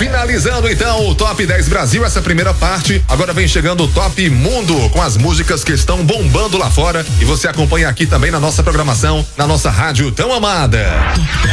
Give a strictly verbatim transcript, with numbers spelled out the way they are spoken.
Finalizando então o Top dez Brasil, essa primeira parte. Agora vem chegando o Top Mundo, com as músicas que estão bombando lá fora. E você acompanha aqui também na nossa programação, na nossa rádio tão amada.